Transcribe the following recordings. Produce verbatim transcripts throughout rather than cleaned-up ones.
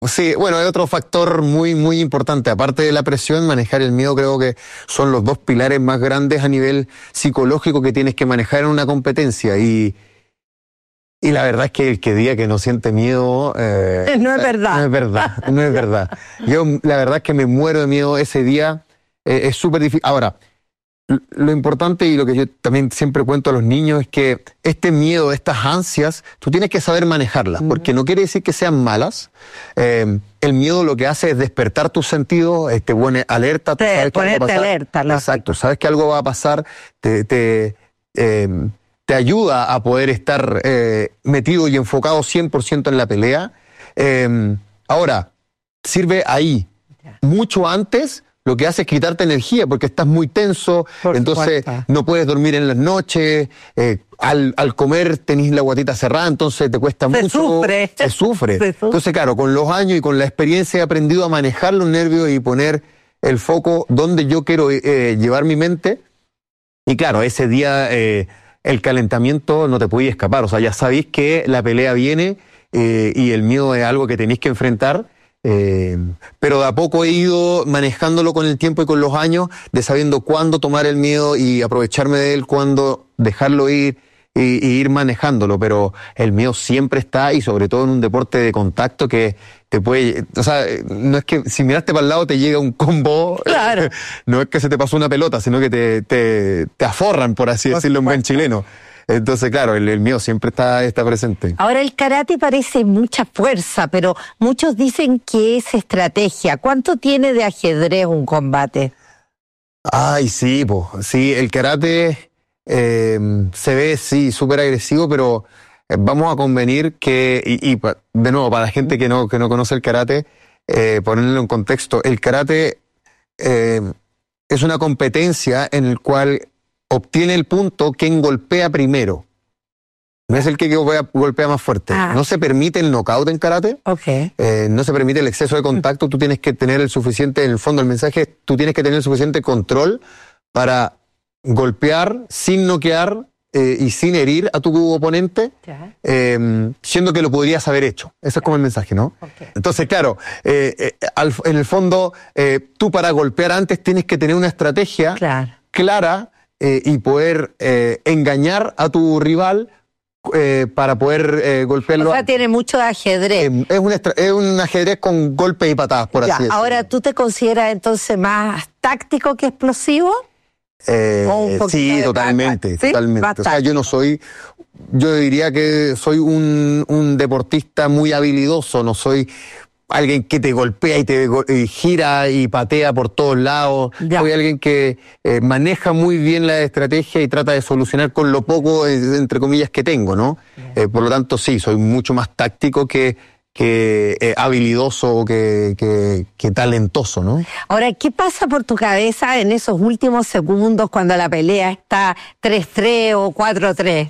Sí, bueno, hay otro factor muy, muy importante. Aparte de la presión, manejar el miedo creo que son los dos pilares más grandes a nivel psicológico que tienes que manejar en una competencia. Y, y la verdad es que el que diga que no siente miedo... Eh, no es verdad. No es verdad, no es verdad. Yo la verdad es que me muero de miedo ese día. Eh, es súper difícil. Ahora, lo importante y lo que yo también siempre cuento a los niños es que este miedo, estas ansias, tú tienes que saber manejarlas, porque no quiere decir que sean malas. Eh, el miedo lo que hace es despertar tus sentidos, te pone alerta. Te, sabes ponerte que algo va a pasar. alerta. Lógico. Exacto, sabes que algo va a pasar, te, te, eh, te ayuda a poder estar eh, metido y enfocado cien por ciento en la pelea. Eh, ahora, sirve ahí, mucho antes. Lo que hace es quitarte energía porque estás muy tenso, Por entonces supuesto. no puedes dormir en las noches, eh, al, al comer tenés la guatita cerrada, entonces te cuesta se mucho. Sufre. Se sufre. Se sufre. Entonces, claro, con los años y con la experiencia he aprendido a manejar los nervios y poner el foco donde yo quiero eh, llevar mi mente. Y claro, ese día eh, el calentamiento no te puede escapar, o sea, ya sabéis que la pelea viene eh, y el miedo es algo que tenéis que enfrentar. Eh, pero de a poco he ido manejándolo con el tiempo y con los años, de sabiendo cuándo tomar el miedo y aprovecharme de él, cuándo dejarlo ir y, y ir manejándolo, pero el miedo siempre está y sobre todo en un deporte de contacto que te puede, o sea, no es que si miraste para el lado te llega un combo, claro. No es que se te pasó una pelota, sino que te, te, te aforran, por así decirlo en buen chileno. Entonces, claro, el, el miedo siempre está, está presente. Ahora, el karate parece mucha fuerza, pero muchos dicen que es estrategia. ¿Cuánto tiene de ajedrez un combate? Ay, sí, pues, sí, el karate eh, se ve, sí, súper agresivo, pero eh, vamos a convenir que, y, y de nuevo, para la gente que no, que no conoce el karate, eh, ponerlo en contexto, el karate eh, es una competencia en el cual obtiene el punto quien golpea primero. No es el que golpea, golpea más fuerte. Ah. No se permite el knockout en karate. Okay. Eh, no se permite el exceso de contacto. Tú tienes que tener el suficiente, en el fondo el mensaje es, tú tienes que tener el suficiente control para golpear sin noquear eh, y sin herir a tu oponente, eh, siendo que lo podrías haber hecho. Ese es como el mensaje, ¿no? Okay. Entonces, claro, eh, eh, al, en el fondo, eh, tú para golpear antes tienes que tener una estrategia claro. clara Eh, y poder eh, engañar a tu rival eh, para poder eh, golpearlo. O sea, tiene mucho de ajedrez. Eh, es, un es un ajedrez con golpes y patadas, por ya, así decirlo. Ahora, ¿tú te consideras entonces más táctico que explosivo? Eh, sí, totalmente, ¿Sí? totalmente. Bastante. O sea, yo no soy, yo diría que soy un, un deportista muy habilidoso, no soy alguien que te golpea y te y gira y patea por todos lados. Ya. Soy alguien que eh, maneja muy bien la estrategia y trata de solucionar con lo poco, eh, entre comillas, que tengo, ¿no? Eh, por lo tanto, sí, soy mucho más táctico que, que eh, habilidoso o que, que, que talentoso, ¿no? Ahora, ¿qué pasa por tu cabeza en esos últimos segundos cuando la pelea está tres tres o cuatro tres?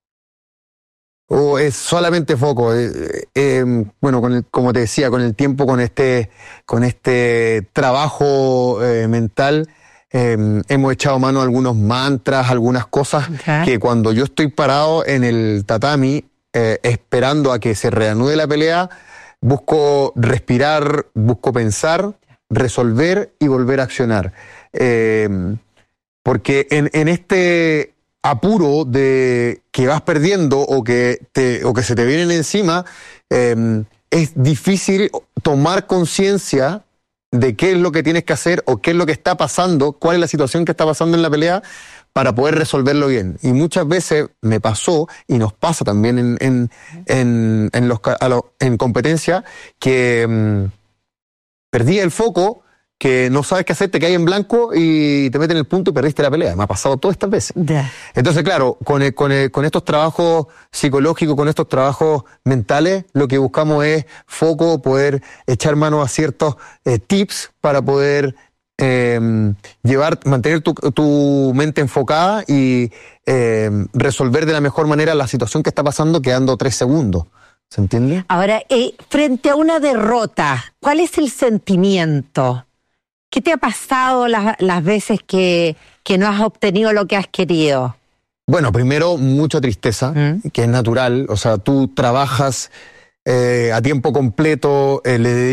O es solamente foco. Eh, eh, bueno, con el, como te decía, con el tiempo, con este, con este trabajo eh, mental, eh, hemos echado mano a algunos mantras, algunas cosas okay. que cuando yo estoy parado en el tatami, eh, esperando a que se reanude la pelea, busco respirar, busco pensar, resolver y volver a accionar. Eh, porque en, en este apuro de que vas perdiendo o que, te, o que se te vienen encima, eh, es difícil tomar conciencia de qué es lo que tienes que hacer o qué es lo que está pasando, cuál es la situación que está pasando en la pelea para poder resolverlo bien. Y muchas veces me pasó, y nos pasa también en, en, en, en, los, a lo, en competencia, que um, perdí el foco, que no sabes qué hacer, te caes en blanco y te meten el punto y perdiste la pelea. Me ha pasado todas estas veces. Yeah. Entonces, claro, con, el, con, el, con estos trabajos psicológicos, con estos trabajos mentales, lo que buscamos es foco, poder echar mano a ciertos eh, tips para poder eh, llevar, mantener tu, tu mente enfocada y eh, resolver de la mejor manera la situación que está pasando quedando tres segundos. ¿Se entiende? Ahora, eh, frente a una derrota, ¿cuál es el sentimiento? ¿Qué te ha pasado las, las veces que, que no has obtenido lo que has querido? Bueno, primero, mucha tristeza, ¿Mm? que es natural. O sea, tú trabajas eh, a tiempo completo, eh, le